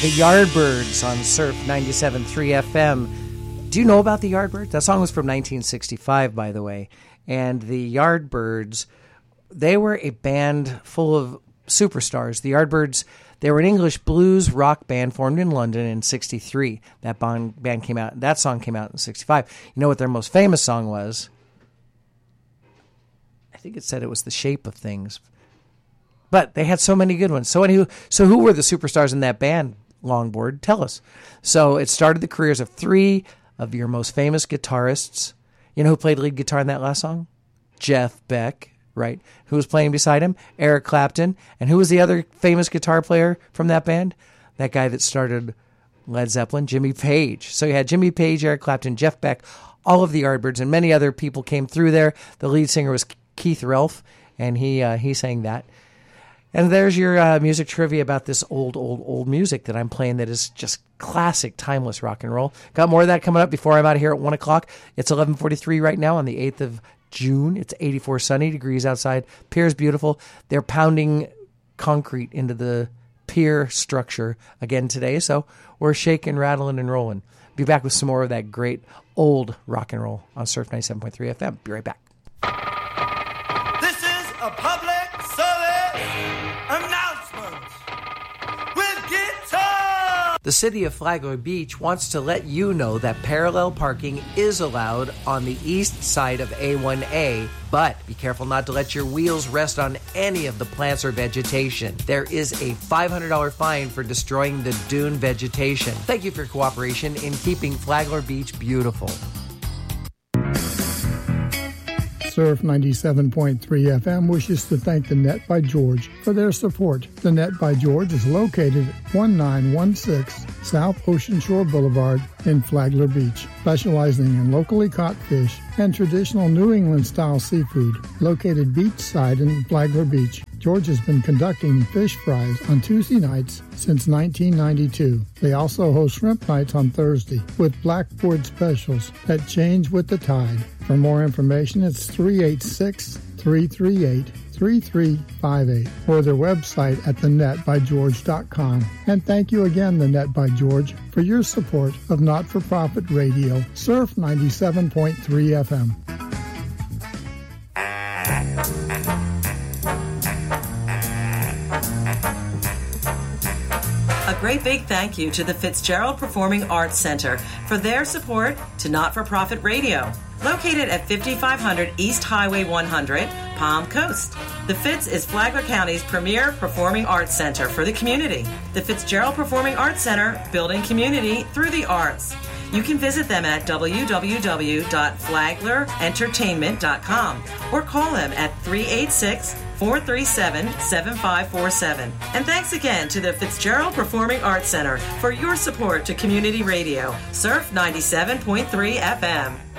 The Yardbirds on Surf 97.3 FM. Do you know about the Yardbirds? That song was from 1965, by the way. And the Yardbirds, they were a band full of superstars. The Yardbirds, they were an English blues rock band formed in London in 63. That band came out. That song came out in 65. You know what their most famous song was? I think it said it was The Shape of Things. But they had so many good ones. So who were the superstars in that band, Longboard? Tell us. So it started the careers of three of your most famous guitarists. You know who played lead guitar in that last song? Jeff Beck, right? Who was playing beside him? Eric Clapton. And who was the other famous guitar player from that band? That guy that started Led Zeppelin, Jimmy Page. So you had Jimmy Page, Eric Clapton, Jeff Beck, all of the Yardbirds, and many other people came through there. The lead singer was Keith Relf, and he sang that. And there's your music trivia about this old music that I'm playing that is just classic, timeless rock and roll. Got more of that coming up before I'm out of here at 1 o'clock. It's 11:43 right now on the 8th of June. It's 84 sunny degrees outside. Pier's beautiful. They're pounding concrete into the pier structure again today, so we're shaking, rattling, and rolling. Be back with some more of that great old rock and roll on Surf 97.3 FM. Be right back. This is a public service announcement with guitar. The city of Flagler Beach wants to let you know that parallel parking is allowed on the east side of A1A, but be careful not to let your wheels rest on any of the plants or vegetation. There is a $500 fine for destroying the dune vegetation. Thank you for your cooperation in keeping Flagler Beach beautiful. Surf 97.3 FM wishes to thank the Net by George for their support. The Net by George is located at 1916 South Ocean Shore Boulevard in Flagler Beach, specializing in locally caught fish and traditional New England-style seafood. Located beachside in Flagler Beach, George has been conducting fish fries on Tuesday nights since 1992. They also host shrimp nights on Thursday with blackboard specials that change with the tide. For more information, it's 386-338-3358 or their website at thenetbygeorge.com. And thank you again, The Net by George, for your support of not-for-profit radio, Surf 97.3 FM. A great big thank you to the Fitzgerald Performing Arts Center for their support to Not-for-Profit Radio. Located at 5500 East Highway 100, Palm Coast. The Fitz is Flagler County's premier performing arts center for the community. The Fitzgerald Performing Arts Center, building community through the arts. You can visit them at www.flaglerentertainment.com or call them at 386-437-7547. And thanks again to the Fitzgerald Performing Arts Center for your support to community radio. Surf 97.3 FM.